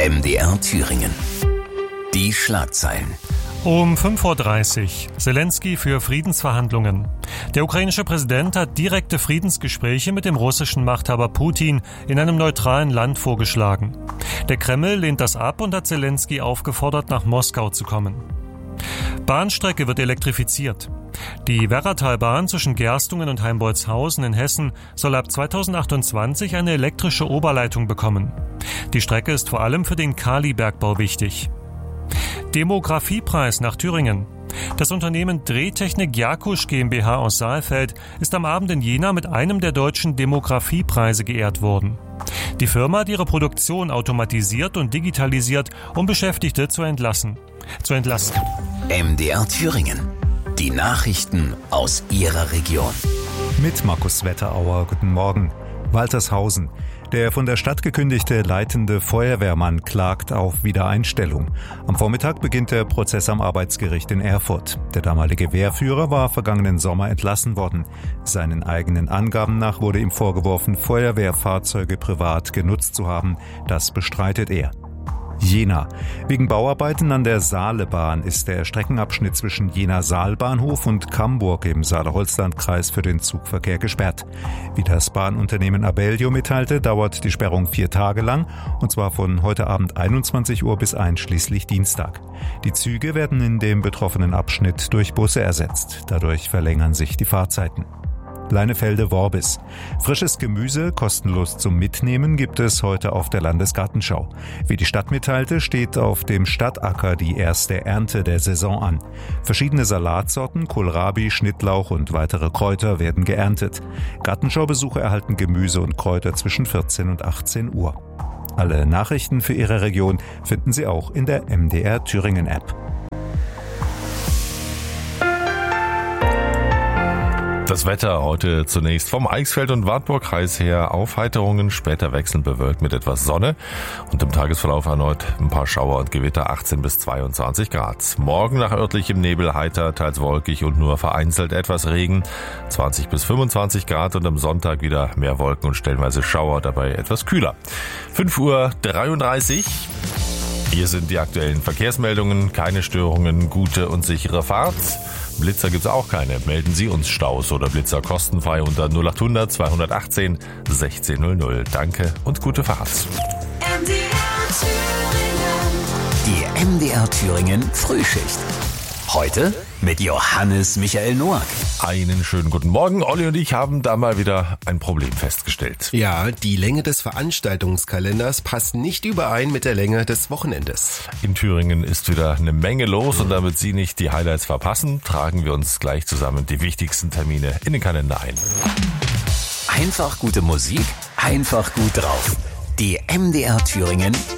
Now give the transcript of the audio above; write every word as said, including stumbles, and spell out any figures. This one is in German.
M D R Thüringen. Die Schlagzeilen. Um fünf Uhr dreißig. Selenskyj für Friedensverhandlungen. Der ukrainische Präsident hat direkte Friedensgespräche mit dem russischen Machthaber Putin in einem neutralen Land vorgeschlagen. Der Kreml lehnt das ab und hat Selenskyj aufgefordert, nach Moskau zu kommen. Bahnstrecke wird elektrifiziert. Die Werratalbahn zwischen Gerstungen und Heimbolzhausen in Hessen soll ab zweitausendachtundzwanzig eine elektrische Oberleitung bekommen. Die Strecke ist vor allem für den Kalibergbau wichtig. Demografiepreis nach Thüringen. Das Unternehmen Drehtechnik Jakusch GmbH aus Saalfeld ist am Abend in Jena mit einem der deutschen Demografiepreise geehrt worden. Die Firma hat ihre Produktion automatisiert und digitalisiert, um Beschäftigte zu entlassen. Zu entlasten. M D R Thüringen. Die Nachrichten aus Ihrer Region. Mit Markus Wetterauer, guten Morgen. Waltershausen. Der von der Stadt gekündigte leitende Feuerwehrmann klagt auf Wiedereinstellung. Am Vormittag beginnt der Prozess am Arbeitsgericht in Erfurt. Der damalige Wehrführer war vergangenen Sommer entlassen worden. Seinen eigenen Angaben nach wurde ihm vorgeworfen, Feuerwehrfahrzeuge privat genutzt zu haben. Das bestreitet er. Jena. Wegen Bauarbeiten an der Saalebahn ist der Streckenabschnitt zwischen Jena-Saalbahnhof und Camburg im Saale-Holzland-Kreis für den Zugverkehr gesperrt. Wie das Bahnunternehmen Abellio mitteilte, dauert die Sperrung vier Tage lang, und zwar von heute Abend einundzwanzig Uhr bis einschließlich Dienstag. Die Züge werden in dem betroffenen Abschnitt durch Busse ersetzt. Dadurch verlängern sich die Fahrzeiten. Leinefelde-Worbis. Frisches Gemüse kostenlos zum Mitnehmen gibt es heute auf der Landesgartenschau. Wie die Stadt mitteilte, steht auf dem Stadtacker die erste Ernte der Saison an. Verschiedene Salatsorten, Kohlrabi, Schnittlauch und weitere Kräuter werden geerntet. Gartenschaubesucher erhalten Gemüse und Kräuter zwischen vierzehn und achtzehn Uhr. Alle Nachrichten für Ihre Region finden Sie auch in der M D R Thüringen App. Das Wetter heute zunächst vom Eichsfeld- und Wartburg-Kreis her. Aufheiterungen, später wechselnd bewölkt mit etwas Sonne und im Tagesverlauf erneut ein paar Schauer und Gewitter, achtzehn bis zweiundzwanzig Grad. Morgen nach örtlichem Nebel heiter, teils wolkig und nur vereinzelt etwas Regen, zwanzig bis fünfundzwanzig Grad, und am Sonntag wieder mehr Wolken und stellenweise Schauer, dabei etwas kühler. fünf Uhr dreiunddreißig. Hier sind die aktuellen Verkehrsmeldungen. Keine Störungen, gute und sichere Fahrt. Blitzer gibt's auch keine. Melden Sie uns Staus oder Blitzer kostenfrei unter null acht hundert zweihundertachtzehn sechzehn null null. Danke und gute Fahrt. M D R Thüringen. Die M D R Thüringen Frühschicht. Heute mit Johannes Michael Noack. Einen schönen guten Morgen. Olli und ich haben da mal wieder ein Problem festgestellt. Ja, die Länge des Veranstaltungskalenders passt nicht überein mit der Länge des Wochenendes. In Thüringen ist wieder eine Menge los, und damit Sie nicht die Highlights verpassen, tragen wir uns gleich zusammen die wichtigsten Termine in den Kalender ein. Einfach gute Musik, einfach gut drauf. Die M D R Thüringen